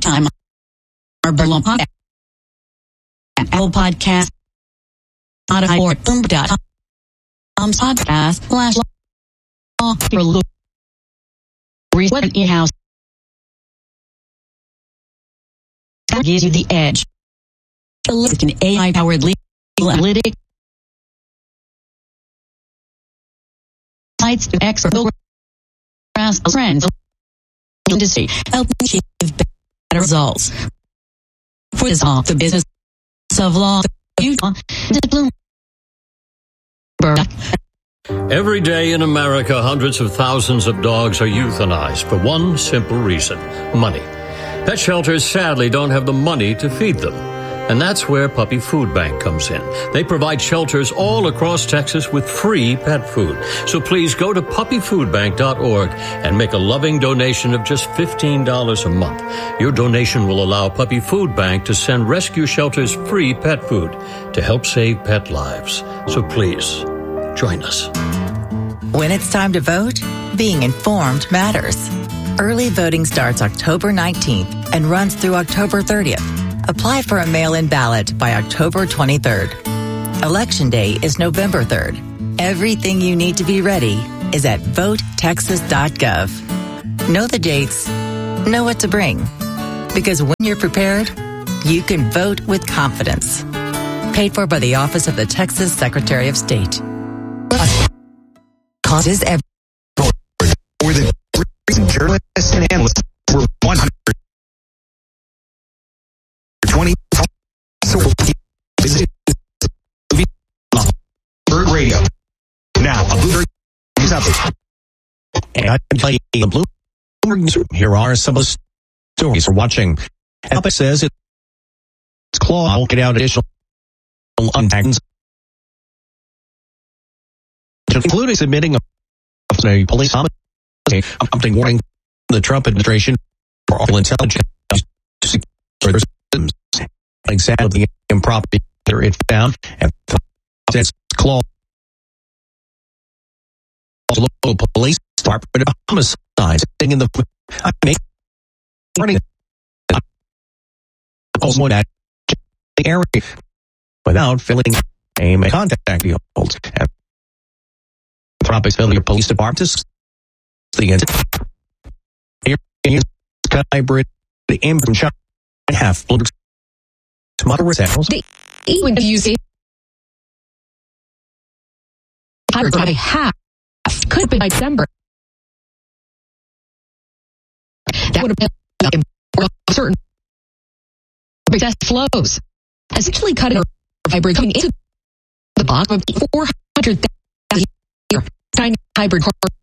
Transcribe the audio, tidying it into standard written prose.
anytime. Our Burlow Podcast. Apple Podcast. Spotify or Boom.com podcast / Reset in-house. That gives you the edge. An AI-powered legal analytics sites to expert trends industry, helping achieve better results. For this off the business of law, Utah, Every day in America, hundreds of thousands of dogs are euthanized for one simple reason: money. Pet shelters sadly don't have the money to feed them. And that's where Puppy Food Bank comes in. They provide shelters all across Texas with free pet food. So please go to puppyfoodbank.org and make a loving donation of just $15 a month. Your donation will allow Puppy Food Bank to send rescue shelters free pet food to help save pet lives. So please, join us. When it's time to vote, being informed matters. Early voting starts October 19th and runs through October 30th. Apply for a mail-in ballot by October 23rd. Election Day is November 3rd. Everything you need to be ready is at votetexas.gov. Know the dates, know what to bring. Because when you're prepared, you can vote with confidence. Paid for by the Office of the Texas Secretary of State. Causes every more than reason journalists and analysts were 120 visit Bird Radio. Now, a Bloomberg News update. And I play a Bloomberg News. Here are some of the stories we're watching. Epic says its claw will get out additional untangles, including submitting a police homicide warning the Trump administration for all intelligence to secure systems. An example of the improper it found and its claw. Also, local police department of homicides in the morning one at the area without filling a contact field. And Tropics Valley Police Department the hybrid the aim from China half moderate samples. When you see hybrid half could be by December. That would have been certain excess flows. Essentially cutting our hybrid coming into the box of 400,000 tiny hybrid car